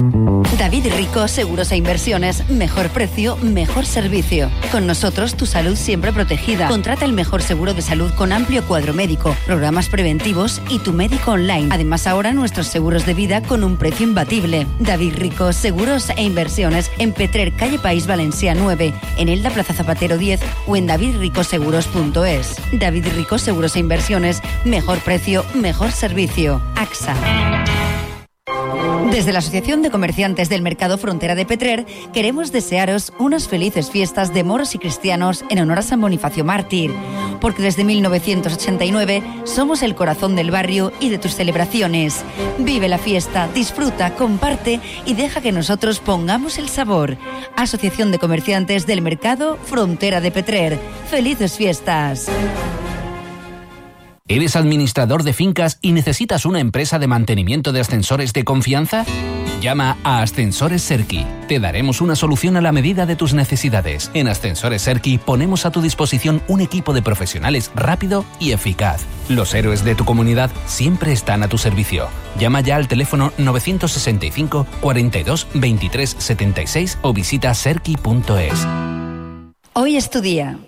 David Rico Seguros e Inversiones. Mejor precio, mejor servicio. Con nosotros tu salud siempre protegida. Contrata el mejor seguro de salud con amplio cuadro médico, programas preventivos y tu médico online. Además ahora nuestros seguros de vida con un precio imbatible. David Rico Seguros e Inversiones en Petrer, calle País Valencia 9, en Elda, Plaza Zapatero 10 o en davidricoseguros.es. David Rico Seguros e Inversiones. Mejor precio, mejor servicio. AXA. Desde la Asociación de Comerciantes del Mercado Frontera de Petrer queremos desearos unas felices fiestas de moros y cristianos en honor a San Bonifacio Mártir, porque desde 1989 somos el corazón del barrio y de tus celebraciones. Vive la fiesta, disfruta, comparte y deja que nosotros pongamos el sabor. Asociación de Comerciantes del Mercado Frontera de Petrer. ¡Felices fiestas! ¿Eres administrador de fincas y necesitas una empresa de mantenimiento de ascensores de confianza? Llama a Ascensores Serki. Te daremos una solución a la medida de tus necesidades. En Ascensores Serki ponemos a tu disposición un equipo de profesionales rápido y eficaz. Los héroes de tu comunidad siempre están a tu servicio. Llama ya al teléfono 965 42 23 76 o visita serki.es. Hoy es tu día.